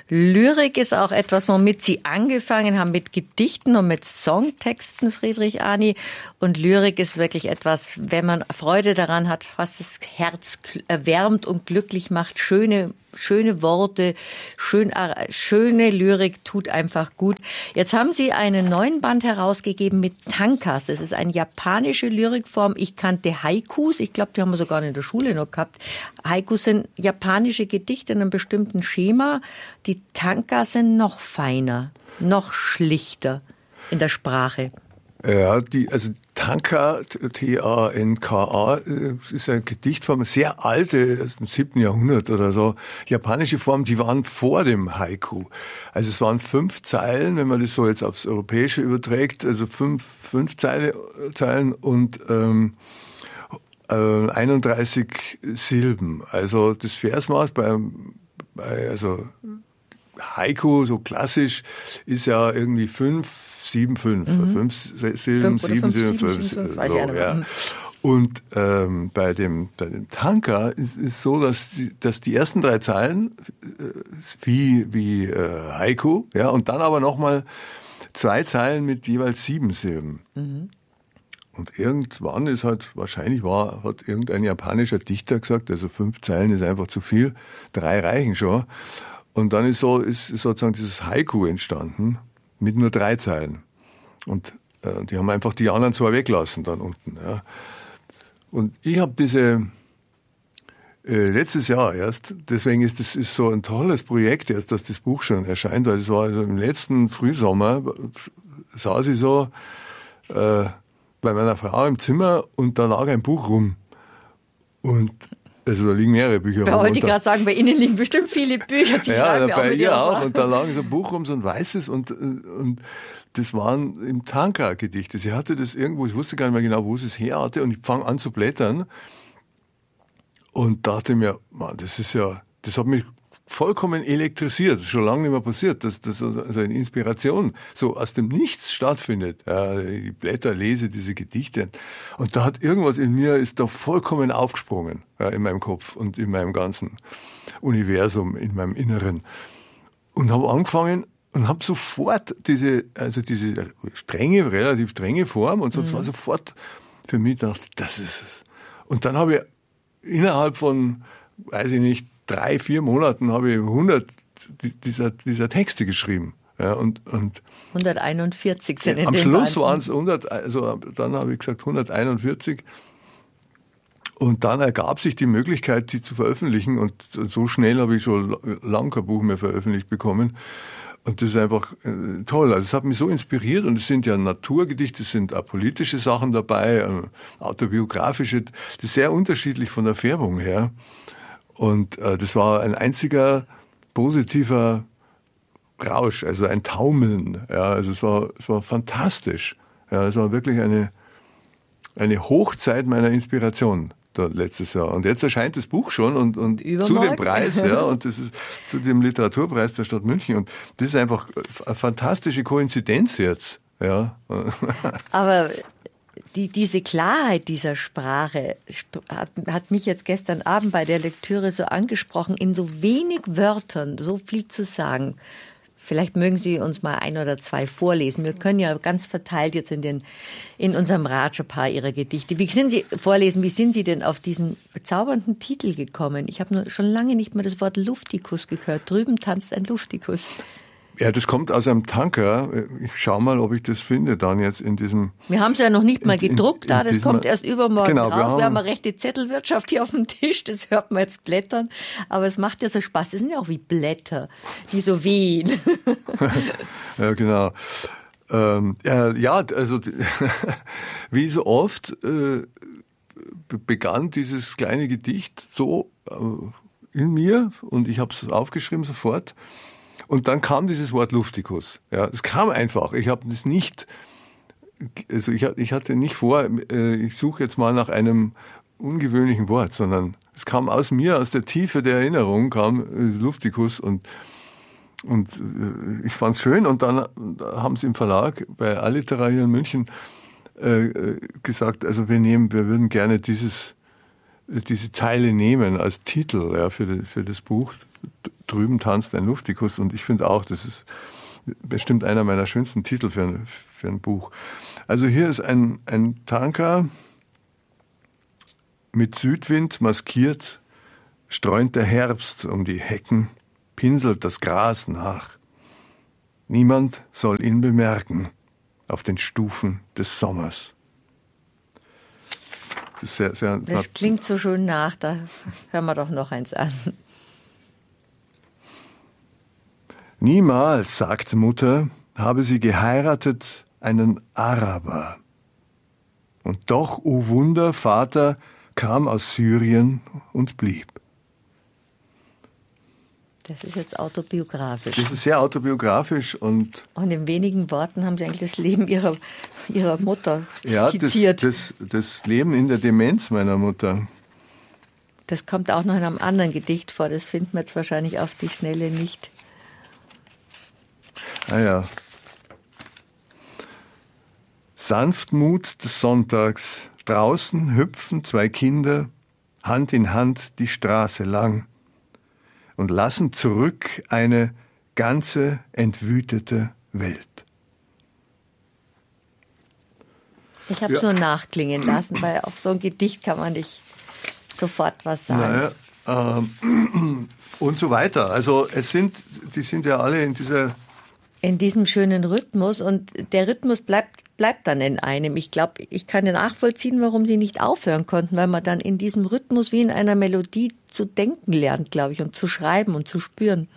Lyrik ist auch etwas, womit Sie angefangen haben, mit Gedichten und mit Songtexten, Friedrich Arni. Und Lyrik ist wirklich etwas, wenn man Freude daran hat, was das Herz erwärmt und glücklich macht. Schöne Worte, schöne Lyrik tut einfach gut. Jetzt haben Sie einen neuen Band herausgegeben mit Tankas. Das ist eine japanische Lyrikform. Ich kannte Haikus. Ich glaube, die haben wir sogar in der Schule noch gehabt. Haikus sind japanische Gedichte in einem bestimmten Schema. Die Tankas sind noch feiner, noch schlichter in der Sprache. Ja, also Tanka, T-A-N-K-A, ist eine Gedichtform, sehr alte, aus dem 7. Jahrhundert oder so, japanische Form, die waren vor dem Haiku. Also es waren 5 Zeilen, wenn man das so jetzt aufs Europäische überträgt, also 5 Zeilen und 31 Silben. Also das Versmaß also Haiku, so klassisch, ist ja irgendwie 5, 7, 5. 5 Silben, 7 Silben, 5. So, ja. Und bei dem Tanka ist so, dass die ersten 3 Zeilen wie Haiku, ja, und dann aber nochmal 2 Zeilen mit jeweils 7 Silben. Mhm. Und irgendwann hat irgendein japanischer Dichter gesagt, also 5 Zeilen ist einfach zu viel, 3 reichen schon. Und dann ist sozusagen dieses Haiku entstanden mit nur 3 Zeilen. Und die haben einfach die anderen 2 weglassen dann unten. Ja. Und ich habe diese letztes Jahr erst, deswegen ist so ein tolles Projekt erst, dass das Buch schon erscheint, weil es war also im letzten Frühsommer, saß ich so bei meiner Frau im Zimmer und da lag ein Buch rum. Und also da liegen mehrere Bücher rum. Da wollte ich gerade sagen, bei Ihnen liegen bestimmt viele Bücher. Ja, bei ihr auch. Und da lag so ein Buch rum, so ein weißes und das waren im Tanka-Gedichte. Sie hatte das irgendwo, ich wusste gar nicht mehr genau, wo sie es her hatte und ich fange an zu blättern und dachte mir, Mann, das hat mich vollkommen elektrisiert. Das ist schon lange nicht mehr passiert, dass also eine Inspiration so aus dem Nichts stattfindet. Ja, ich lese diese Gedichte und da hat irgendwas in mir, ist da vollkommen aufgesprungen, ja, in meinem Kopf und in meinem ganzen Universum, in meinem Inneren. Und habe angefangen und habe sofort diese relativ strenge Form und so, das war sofort für mich gedacht, das ist es. Und dann habe ich innerhalb von, weiß ich nicht, 3-4 Monaten habe ich 100 dieser Texte geschrieben. Ja, und 141 sind in am dem Schluss Band. waren es 100, also dann habe ich gesagt 141. Und dann ergab sich die Möglichkeit, sie zu veröffentlichen. Und so schnell habe ich schon lange kein Buch mehr veröffentlicht bekommen. Und das ist einfach toll. Also es hat mich so inspiriert. Und es sind ja Naturgedichte, es sind auch politische Sachen dabei, autobiografische. Das ist sehr unterschiedlich von der Färbung her. Und das war ein einziger positiver Rausch, also ein Taumeln. Ja, also es war fantastisch. Ja, es war wirklich eine Hochzeit meiner Inspiration da letztes Jahr. Und jetzt erscheint das Buch schon und zu dem Preis, ja, und das ist zu dem Literaturpreis der Stadt München. Und das ist einfach eine fantastische Koinzidenz jetzt. Ja. Aber diese Klarheit dieser Sprache hat mich jetzt gestern Abend bei der Lektüre so angesprochen, in so wenig Wörtern so viel zu sagen. Vielleicht mögen Sie uns mal 1 oder 2 vorlesen. Wir können ja ganz verteilt jetzt in unserem Ratschepar Ihrer Gedichte. Wie sind Sie denn auf diesen bezaubernden Titel gekommen? Ich habe schon lange nicht mehr das Wort Luftikus gehört. Drüben tanzt ein Luftikus. Ja, das kommt aus einem Tanker. Ich schau mal, ob ich das finde dann jetzt in diesem... Wir haben es ja noch nicht mal gedruckt da, das kommt erst übermorgen genau, raus. Wir haben eine rechte Zettelwirtschaft hier auf dem Tisch, das hört man jetzt blättern. Aber es macht ja so Spaß, das sind ja auch wie Blätter, die so wehen. Ja, genau. Also wie so oft begann dieses kleine Gedicht so in mir und ich habe es aufgeschrieben sofort. Und dann kam dieses Wort Luftikus. Ja, es kam einfach. Ich habe das nicht, also ich hatte nicht vor, ich suche jetzt mal nach einem ungewöhnlichen Wort, sondern es kam aus mir, aus der Tiefe der Erinnerung kam Luftikus und ich fand's schön. Und dann haben sie im Verlag bei Allitera hier in München gesagt, also wir würden gerne diese Zeile nehmen als Titel, ja, für das Buch. drüben tanzt ein Luftikus. Und ich finde auch, das ist bestimmt einer meiner schönsten Titel für ein Buch. Also hier ist ein Tanka mit Südwind maskiert, streunt der Herbst um die Hecken, pinselt das Gras nach. Niemand soll ihn bemerken auf den Stufen des Sommers. Das ist das klingt so schön nach, da hören wir doch noch eins an. Niemals, sagt Mutter, habe sie geheiratet einen Araber. Und doch, o Wunder, Vater kam aus Syrien und blieb. Das ist jetzt autobiografisch. Das ist sehr autobiografisch und in wenigen Worten haben Sie eigentlich das Leben Ihrer Mutter skizziert. Ja, das Leben in der Demenz meiner Mutter. Das kommt auch noch in einem anderen Gedicht vor, das findet man jetzt wahrscheinlich auf die Schnelle nicht. Ah ja. Sanftmut des Sonntags, draußen hüpfen zwei Kinder, Hand in Hand die Straße lang und lassen zurück eine ganze entwütete Welt. Ich habe es nur nachklingen lassen, weil auf so ein Gedicht kann man nicht sofort was sagen. Naja, und so weiter. Also die sind ja alle in diesem schönen Rhythmus und der Rhythmus bleibt dann in einem. Ich glaube, ich kann nachvollziehen, warum sie nicht aufhören konnten, weil man dann in diesem Rhythmus wie in einer Melodie zu denken lernt, glaube ich, und zu schreiben und zu spüren.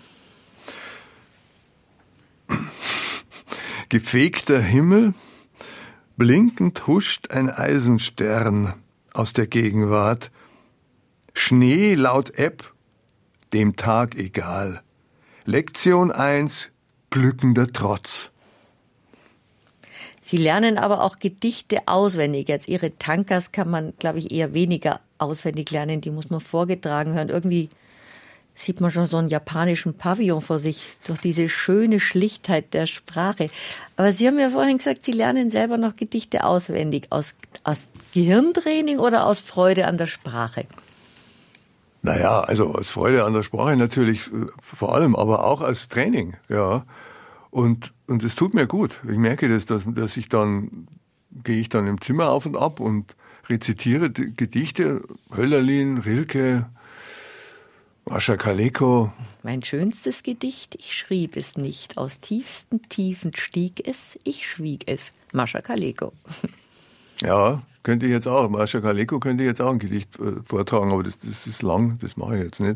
Gefegter Himmel, blinkend huscht ein Eisenstern aus der Gegenwart. Schnee laut Ebb, dem Tag egal. Lektion 1, glückender Trotz. Sie lernen aber auch Gedichte auswendig. Jetzt Ihre Tankas kann man, glaube ich, eher weniger auswendig lernen. Die muss man vorgetragen hören. Irgendwie sieht man schon so einen japanischen Pavillon vor sich durch diese schöne Schlichtheit der Sprache. Aber Sie haben ja vorhin gesagt, Sie lernen selber noch Gedichte auswendig. Aus Gehirntraining oder aus Freude an der Sprache? Naja, also aus Freude an der Sprache natürlich vor allem, aber auch als Training, ja. Und es tut mir gut. Ich merke das, dass gehe ich dann im Zimmer auf und ab und rezitiere Gedichte, Hölderlin, Rilke, Mascha Kaleko. Mein schönstes Gedicht, ich schrieb es nicht, aus tiefsten Tiefen stieg es, ich schwieg es. Mascha Kaleko. Ja, könnte ich jetzt auch. Mascha Kaleko könnte ich jetzt auch ein Gedicht vortragen, aber das ist lang, das mache ich jetzt nicht.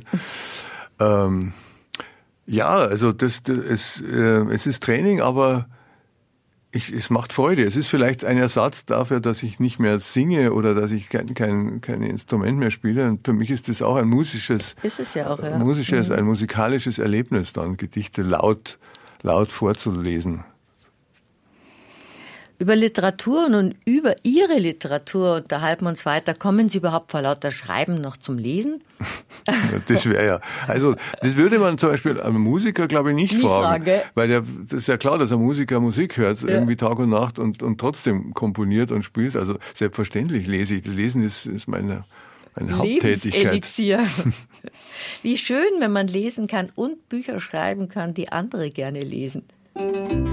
Ja, also es ist Training, aber es macht Freude. Es ist vielleicht ein Ersatz dafür, dass ich nicht mehr singe oder dass ich kein Instrument mehr spiele. Und für mich ist das auch ein musisches, ist es ja auch, ja. Ein musikalisches Erlebnis, dann Gedichte laut vorzulesen. Über Literatur und über Ihre Literatur unterhalten wir uns weiter. Kommen Sie überhaupt vor lauter Schreiben noch zum Lesen? Das wäre ja. Also, das würde man zum Beispiel einem Musiker, glaube ich, nicht fragen. Weil das ist ja klar, dass ein Musiker Musik hört, irgendwie Tag und Nacht und trotzdem komponiert und spielt. Also, selbstverständlich lese ich. Lesen ist meine Haupttätigkeit. Lebenselixier. Wie schön, wenn man lesen kann und Bücher schreiben kann, die andere gerne lesen.